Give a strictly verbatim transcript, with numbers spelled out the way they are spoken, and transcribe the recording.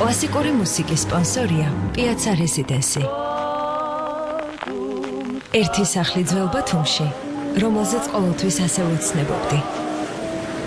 კლასიკური მუსიკის სპონსორია Piazza Residency. ერთი სახლი ძველ ბათუმში, რომელზეც ყოველთვის ასე ვეცნებობდი.